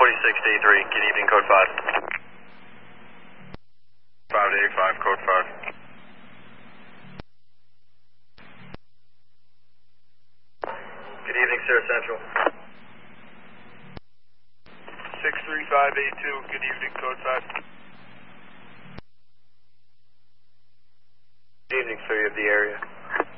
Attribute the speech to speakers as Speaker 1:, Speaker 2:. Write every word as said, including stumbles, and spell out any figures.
Speaker 1: forty-six to eighty-three, good evening, code five. five to eighty-five, code five. Good evening, Sierra Central.
Speaker 2: six three five eight two, good evening, code five.
Speaker 1: Good evening, sir, you have the area.